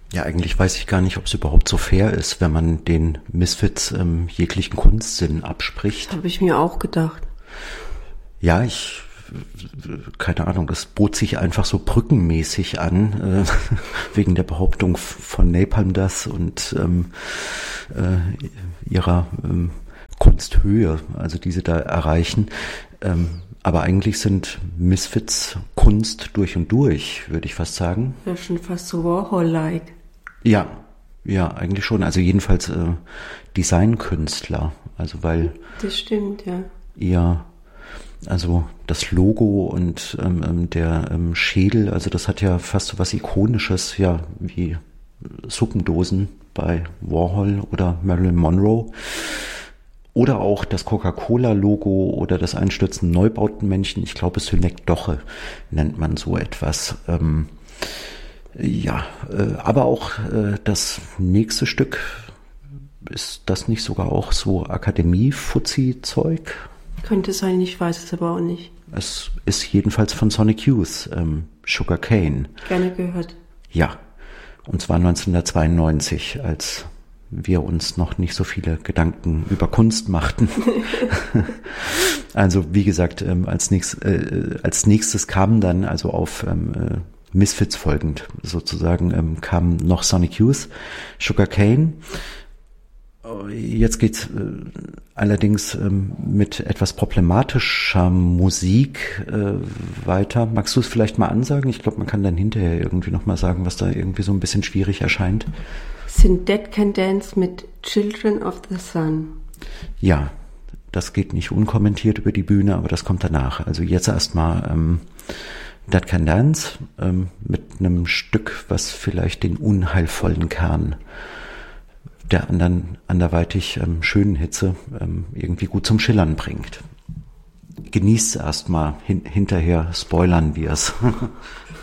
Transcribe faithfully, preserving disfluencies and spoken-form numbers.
Ja, eigentlich weiß ich gar nicht, ob es überhaupt so fair ist, wenn man den Misfits ähm, jeglichen Kunstsinn abspricht. Habe ich mir auch gedacht. Ja, ich, keine Ahnung, das bot sich einfach so brückenmäßig an, äh, wegen der Behauptung von Napalm das und ähm, äh, ihrer ähm, Kunsthöhe, also die sie da erreichen. Ähm, aber eigentlich sind Misfits Kunst durch und durch, würde ich fast sagen. Ja, schon fast so Warhol-like. Ja, ja, eigentlich schon. Also jedenfalls äh, Designkünstler. Also weil Das stimmt, ja. ihr, also das Logo und ähm, der ähm, Schädel, also das hat ja fast so was Ikonisches, ja, wie Suppendosen bei Warhol oder Marilyn Monroe. Oder auch das Coca-Cola-Logo oder das einstürzende Neubautenmännchen. Ich glaube, Synekdoche nennt man so etwas. Ähm, Ja, äh, aber auch äh, das nächste Stück, ist das nicht sogar auch so Akademie-Fuzzi-Zeug? Könnte sein, ich weiß es aber auch nicht. Es ist jedenfalls von Sonic Youth, ähm, Sugar Cane. Gerne gehört. Ja, und zwar neunzehnhundertzweiundneunzig, als wir uns noch nicht so viele Gedanken über Kunst machten. Also wie gesagt, ähm, als, nächst, äh, als nächstes kam dann also auf ähm, äh, Misfits folgend sozusagen ähm, kam noch Sonic Youth, Sugar Cane. Jetzt geht's äh, allerdings ähm, mit etwas problematischer Musik äh, weiter. Magst du es vielleicht mal ansagen? Ich glaube, man kann dann hinterher irgendwie nochmal sagen, was da irgendwie so ein bisschen schwierig erscheint. Sind Dead Can Dance mit Children of the Sun. Ja, das geht nicht unkommentiert über die Bühne, aber das kommt danach. Also jetzt erstmal ähm, Dead Can Dance ähm, mit einem Stück, was vielleicht den unheilvollen Kern der anderen anderweitig ähm, schönen Hitze ähm, irgendwie gut zum Schillern bringt. Genießt erstmal, hin, hinterher spoilern wir es.